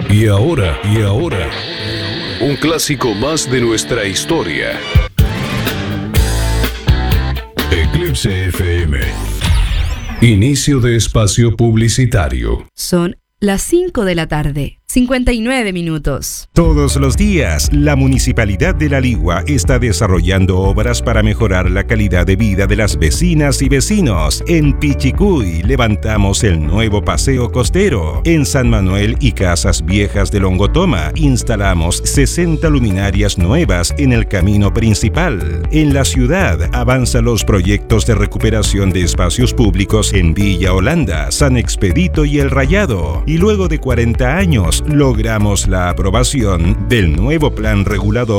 Y ahora, un clásico más de nuestra historia. Eclipse FM. Inicio de espacio publicitario. Son las 5 de la tarde, 59 minutos. Todos los días, la Municipalidad de La Ligua está desarrollando obras para mejorar la calidad de vida de las vecinas y vecinos. En Pichicuy levantamos el nuevo paseo costero. En San Manuel y Casas Viejas de Longotoma instalamos 60 luminarias nuevas en el camino principal. En la ciudad avanzan los proyectos de recuperación de espacios públicos en Villa Holanda, San Expedito y El Rayado. Y luego de 40 años logramos la aprobación del nuevo plan regulador